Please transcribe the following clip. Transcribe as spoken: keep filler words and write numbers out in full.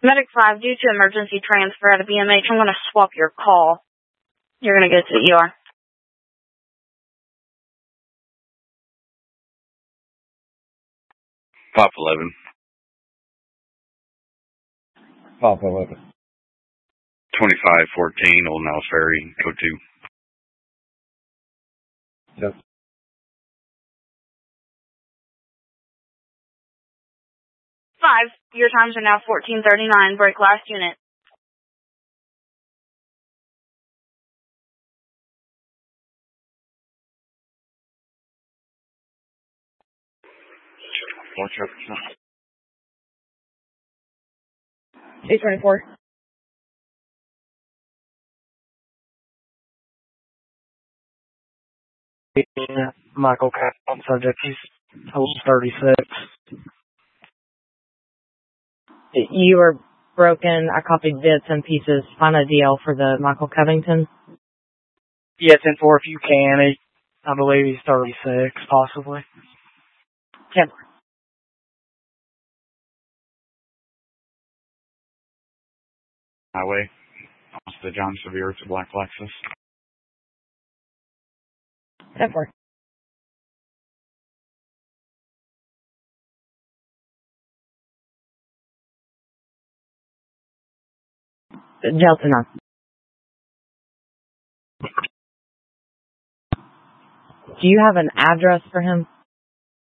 Medic five, due to emergency transfer at a B M H, I'm going to swap your call. You're going to go to the E R. five eleven. five eleven. twenty-five fourteen, Old Niles Ferry, go to. Yes. Five, your times are now fourteen thirty-nine. Break last unit. Watch out. eight twenty-four. Yeah, Michael Cap, subject, he's thirty-six. You were broken. I copied bits and pieces. Find a D L for the Michael Covington. Yeah, ten four if you can. He, I believe he's thirty-six, possibly. ten four. Highway. Off the John Sevier to Black Lexus. ten four. Delta nine. Do you have an address for him?